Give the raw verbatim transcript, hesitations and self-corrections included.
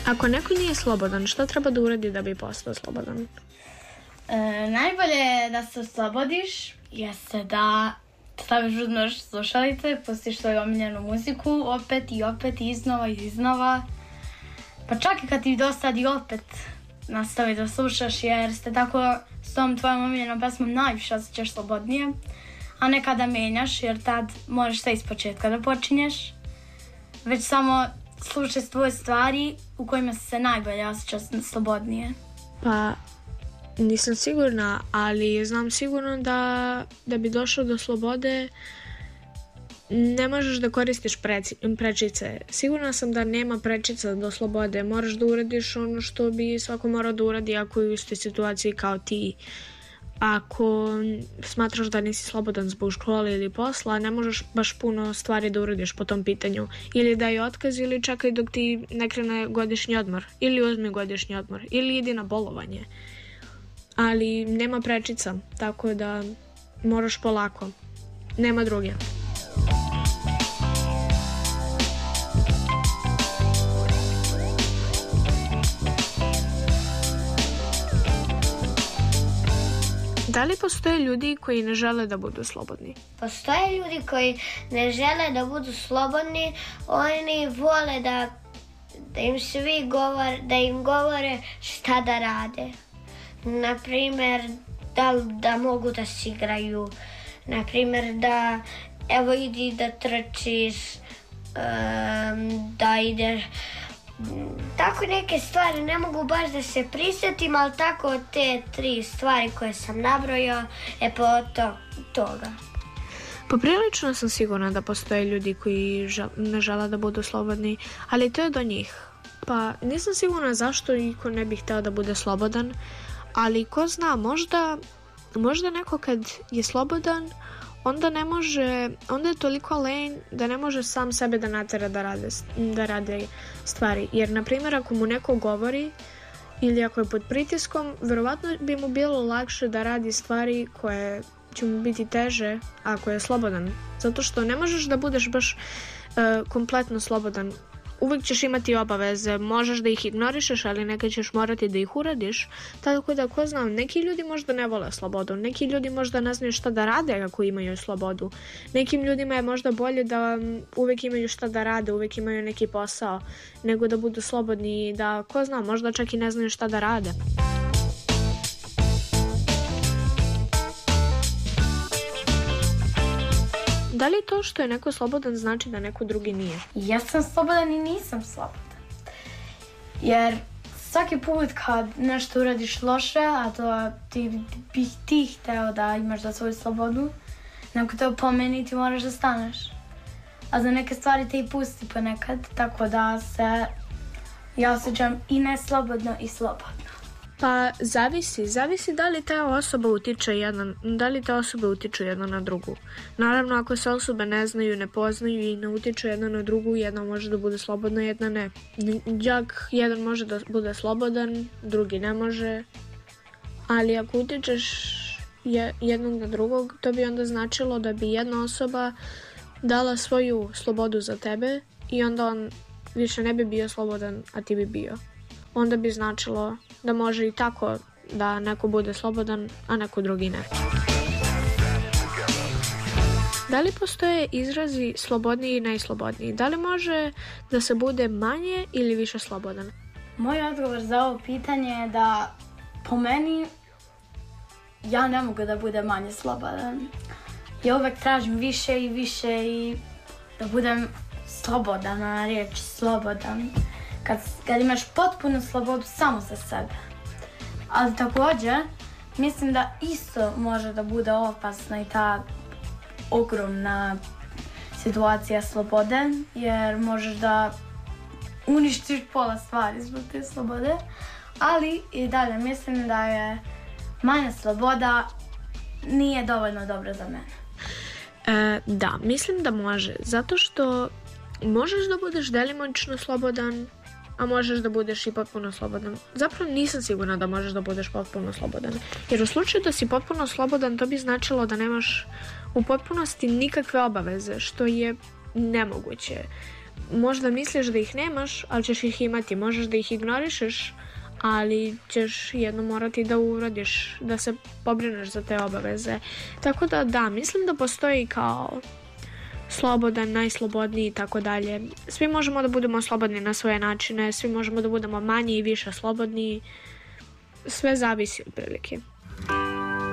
Ako neko nije slobodan, šta treba da uradi da bi postao slobodan? E, najbolje je da se oslobodiš, jeste da staviš uz nož slušalice, pustiš svoju omiljenu muziku, opet i opet, iznova i iznova. Pa čak i kad ti dosadi, opet nastavi da slušaš, jer ste tako s tom tvojom omiljenom pesmom najviše osjećaš slobodnije, a ne kada menjaš, jer tad možeš sve iz početka da počinješ, već samo slušaj tvoje stvari u kojima se najbolje osjećaš slobodnije. Pa nisam sigurna, ali znam sigurno da, da bi došao do slobode ne možeš da koristiš preci, prečice. Sigurna sam da nema prečica do slobode. Moraš da uradiš ono što bi svako morao da uradi ako je u istoj situaciji kao ti. Ako smatraš da nisi slobodan zbog škole ili posla, ne možeš baš puno stvari da uradiš po tom pitanju. Ili daj otkaz ili čekaj dok ti ne krene godišnji odmor. Ili uzmi godišnji odmor. Ili idi na bolovanje. Ali nema prečica, tako da moraš polako. Nema druge. Da li postoje ljudi koji ne žele da budu slobodni? Postoje ljudi koji ne žele da budu slobodni, oni vole da, da im svi govore, da im govore šta da rade. Naprimjer, da, da mogu da se igraju, naprimjer da evo idi da trčiš, um, da ideš. Tako neke stvari ne mogu baš da se prisjetim, ali tako te tri stvari koje sam nabrojao je po to, toga. Poprilično sam sigurna da postoje ljudi koji žel, ne žele da budu slobodni, ali to je do njih. Pa nisam sigurna zašto niko ne bi hteo da bude slobodan, ali ko zna, možda, možda neko kad je slobodan, onda ne može, onda je toliko lenj da ne može sam sebe da natera da rade, da rade stvari. Jer, na primjer, ako mu neko govori ili ako je pod pritiskom, verovatno bi mu bilo lakše da radi stvari koje će mu biti teže ako je slobodan. Zato što ne možeš da budeš baš uh, kompletno slobodan. Uvijek ćeš imati obaveze, možeš da ih ignorišeš, ali neke ćeš morati da ih uradiš. Tako da, ko znam, neki ljudi možda ne vole slobodu, neki ljudi možda ne znaju šta da rade ako imaju slobodu. Nekim ljudima je možda bolje da uvijek imaju šta da rade, uvijek imaju neki posao, nego da budu slobodni i da, ko znam, možda čak i ne znaju šta da rade. Da li to što je neko slobodan znači da neko drugi nije? Ja sam slobodan i nisam slobodan. Jer svaki put kad nešto uradiš loše, a to ti bih ti hteo da imaš za svoju slobodu, neko te opomeni, ti moraš da staneš. A za neke stvari te i pusti ponekad, tako da se ja osjećam i neslobodno i slobodno. Pa zavisi, zavisi da li ta osoba utiče jedna, da li te osobe utiču jedna na drugu. Naravno, ako se osobe ne znaju, ne poznaju i ne utiču jedna na drugu, jedna može da bude slobodna, jedna ne. Jak jedan može da bude slobodan, drugi ne može. Ali ako utičeš jednog na drugog, to bi onda značilo da bi jedna osoba dala svoju slobodu za tebe i onda on više ne bi bio slobodan, a ti bi bio. Onda bi značilo da može i tako da neko bude slobodan, a neko drugi ne. Da li postoje izrazi slobodniji i najslobodniji? Da li može da se bude manje ili više slobodan? Moj odgovor za ovo pitanje je da po meni ja ne mogu da budem manje slobodan. Ja uvek tražim više i više i da budem slobodan, na riječ slobodan. Kad, kad imaš potpunu slobodu samo za sebe. Ali također mislim da isto može da bude opasna i ta ogromna situacija slobode, jer možeš da uništiš pola stvari zbog te slobode, ali i dalje mislim da je manja sloboda nije dovoljno dobra za mene. E, da, mislim da može, zato što možeš da budeš delimično slobodan, a možeš da budeš i potpuno slobodan. Zapravo nisam sigurna da možeš da budeš potpuno slobodan. Jer u slučaju da si potpuno slobodan, to bi značilo da nemaš u potpunosti nikakve obaveze, što je nemoguće. možda misliš da ih nemaš, ali ćeš ih imati. Možeš da ih ignorišeš, ali ćeš jedno morati da uradiš, da se pobrineš za te obaveze. Tako da da, mislim da postoji kao slobodan, najslobodniji i tako dalje. Svi možemo da budemo slobodni na svoje načine, svi možemo da budemo manji i više slobodni. Sve zavisi od prilike.